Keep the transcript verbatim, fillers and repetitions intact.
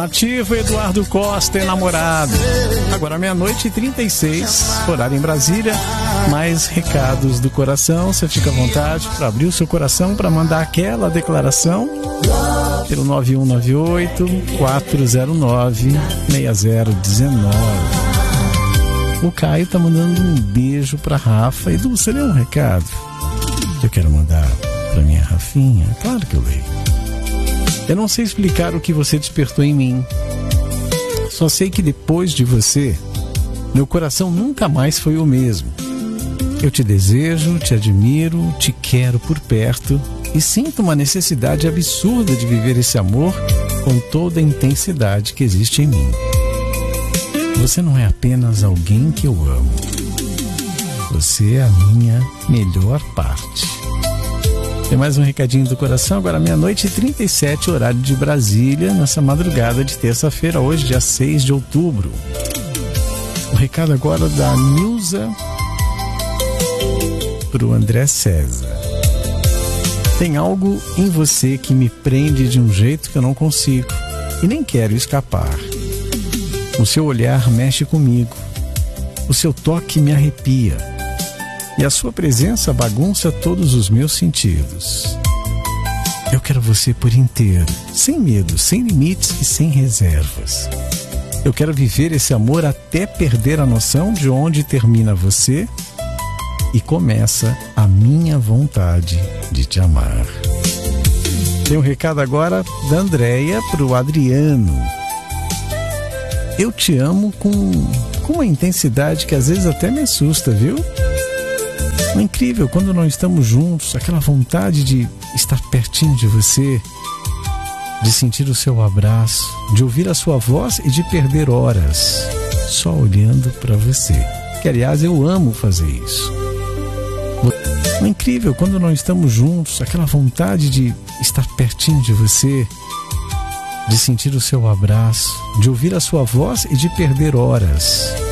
Nativa, Eduardo Costa, enamorado. Agora meia-noite e trinta e seis, horário em Brasília. Mais recados do coração. Você fica à vontade para abrir o seu coração, para mandar aquela declaração pelo nove um nove oito, quatro zero nove, seis zero um nove. O Caio tá mandando um beijo pra Rafa. Edu, você lê um recado que eu quero mandar pra minha Rafinha? Claro que eu leio. Eu não sei explicar o que você despertou em mim. Só sei que depois de você, meu coração nunca mais foi o mesmo. Eu te desejo, te admiro, te quero por perto e sinto uma necessidade absurda de viver esse amor com toda a intensidade que existe em mim. Você não é apenas alguém que eu amo. Você é a minha melhor parte. Tem mais um recadinho do coração. Agora meia-noite e trinta e sete, horário de Brasília, nessa madrugada de terça-feira, hoje, dia seis de outubro. O recado agora da Nilza para o André César. Tem algo em você que me prende de um jeito que eu não consigo e nem quero escapar. O seu olhar mexe comigo, o seu toque me arrepia e a sua presença bagunça todos os meus sentidos. Eu quero você por inteiro, sem medo, sem limites e sem reservas. Eu quero viver esse amor até perder a noção de onde termina você e começa a minha vontade de te amar. Tem um recado agora da Andréia para o Adriano. Eu te amo com, com uma intensidade que às vezes até me assusta, viu? É incrível quando não estamos juntos, aquela vontade de estar pertinho de você, de sentir o seu abraço, de ouvir a sua voz e de perder horas só olhando para você. Que aliás eu amo fazer isso. É incrível quando não estamos juntos, aquela vontade de estar pertinho de você, de sentir o seu abraço, de ouvir a sua voz e de perder horas